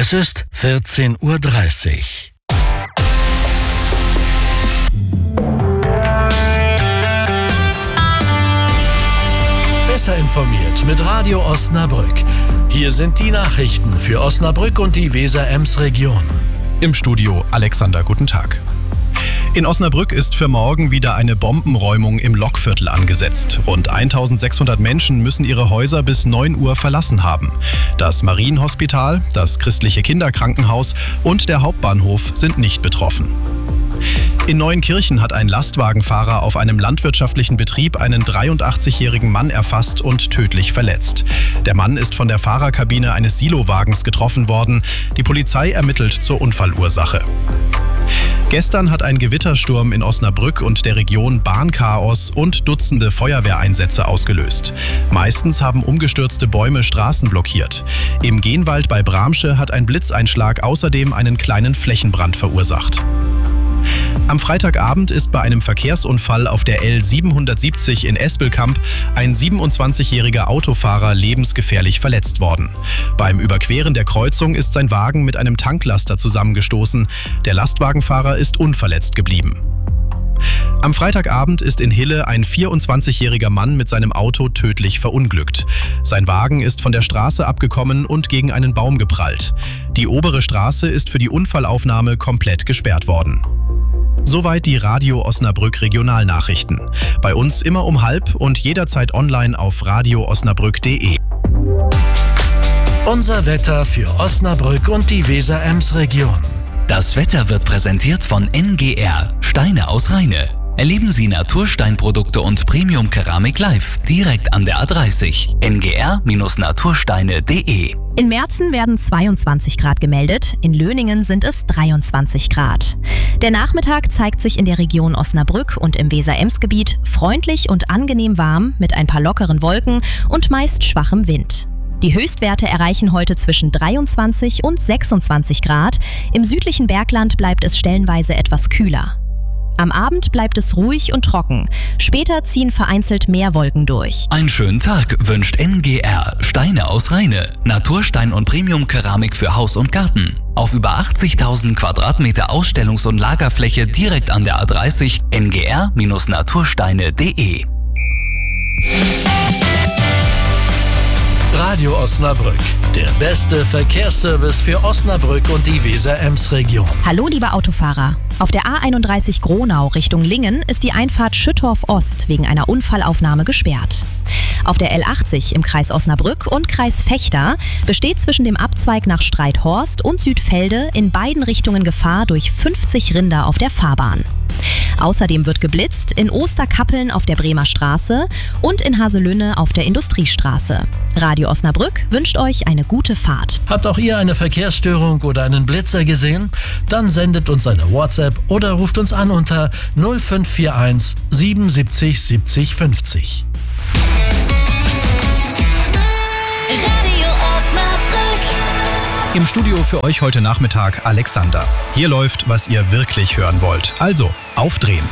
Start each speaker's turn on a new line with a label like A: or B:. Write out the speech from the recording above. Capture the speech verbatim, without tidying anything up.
A: Es ist vierzehn Uhr dreißig. Besser informiert mit Radio Osnabrück. Hier sind die Nachrichten für Osnabrück und die Weser-Ems-Region.
B: Im Studio Alexander, guten Tag. In Osnabrück ist für morgen wieder eine Bombenräumung im Lokviertel angesetzt. Rund eintausendsechshundert Menschen müssen ihre Häuser bis neun Uhr verlassen haben. Das Marienhospital, das christliche Kinderkrankenhaus und der Hauptbahnhof sind nicht betroffen. In Neuenkirchen hat ein Lastwagenfahrer auf einem landwirtschaftlichen Betrieb einen dreiundachtzigjährigen Mann erfasst und tödlich verletzt. Der Mann ist von der Fahrerkabine eines Silowagens getroffen worden. Die Polizei ermittelt zur Unfallursache. Gestern hat ein Gewittersturm in Osnabrück und der Region Bahnchaos und Dutzende Feuerwehreinsätze ausgelöst. Meistens haben umgestürzte Bäume Straßen blockiert. Im Genwald bei Bramsche hat ein Blitzeinschlag außerdem einen kleinen Flächenbrand verursacht. Am Freitagabend ist bei einem Verkehrsunfall auf der L siebenhundertsiebzig in Espelkamp ein siebenundzwanzigjähriger Autofahrer lebensgefährlich verletzt worden. Beim Überqueren der Kreuzung ist sein Wagen mit einem Tanklaster zusammengestoßen. Der Lastwagenfahrer ist unverletzt geblieben. Am Freitagabend ist in Hille ein vierundzwanzigjähriger Mann mit seinem Auto tödlich verunglückt. Sein Wagen ist von der Straße abgekommen und gegen einen Baum geprallt. Die obere Straße ist für die Unfallaufnahme komplett gesperrt worden. Soweit die Radio Osnabrück Regionalnachrichten. Bei uns immer um halb und jederzeit online auf radio osnabrück punkt de.
A: Unser Wetter für Osnabrück und die Weser-Ems-Region.
C: Das Wetter wird präsentiert von N G R, Steine aus Rheine. Erleben Sie Natursteinprodukte und Premium-Keramik live, direkt an der A dreißig. N G R Natursteine punkt de.
D: In Merzen werden zweiundzwanzig Grad gemeldet, in Löningen sind es dreiundzwanzig Grad. Der Nachmittag zeigt sich in der Region Osnabrück und im Weser-Ems-Gebiet freundlich und angenehm warm mit ein paar lockeren Wolken und meist schwachem Wind. Die Höchstwerte erreichen heute zwischen dreiundzwanzig und sechsundzwanzig Grad. Im südlichen Bergland bleibt es stellenweise etwas kühler. Am Abend bleibt es ruhig und trocken. Später ziehen vereinzelt mehr Wolken durch.
C: Einen schönen Tag wünscht N G R, Steine aus Rheine. Naturstein und Premium-Keramik für Haus und Garten. Auf über achtzigtausend Quadratmeter Ausstellungs- und Lagerfläche direkt an der A dreißig. N G R Natursteine punkt de.
A: Radio Osnabrück, der beste Verkehrsservice für Osnabrück und die Weser-Ems-Region.
D: Hallo liebe Autofahrer. Auf der A einunddreißig Gronau Richtung Lingen ist die Einfahrt Schüttorf Ost wegen einer Unfallaufnahme gesperrt. Auf der L achtzig im Kreis Osnabrück und Kreis Vechta besteht zwischen dem Abzweig nach Streithorst und Südfelde in beiden Richtungen Gefahr durch fünfzig Rinder auf der Fahrbahn. Außerdem wird geblitzt in Osterkappeln auf der Bremer Straße und in Haselünne auf der Industriestraße. Radio Osnabrück wünscht euch eine gute Fahrt.
A: Habt auch ihr eine Verkehrsstörung oder einen Blitzer gesehen? Dann sendet uns eine WhatsApp oder ruft uns an unter null fünf vier eins siebenundsiebzig siebzig fünfzig.
E: Radio Osnabrück.
B: Im Studio für euch heute Nachmittag Alexander. Hier läuft, was ihr wirklich hören wollt. Also, aufdrehen.